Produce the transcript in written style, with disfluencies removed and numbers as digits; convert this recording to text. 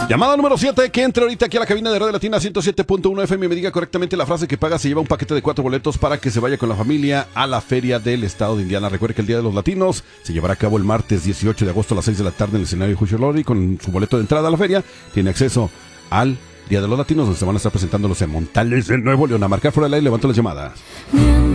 Llamada número 7, que entre ahorita aquí a la cabina de Radio Latina 107.1 FM y me diga correctamente la frase que paga. Se lleva un paquete de 4 boletos para que se vaya con la familia a la feria del estado de Indiana. Recuerde que el Día de los Latinos se llevará a cabo el martes 18 de agosto a las 6 de la tarde en el escenario de Jusho Lori. Con su boleto de entrada a la feria tiene acceso al Día de los Latinos, donde se van a estar presentando los Montales de Nuevo León. A marcar fuera del aire, levanto las llamadas.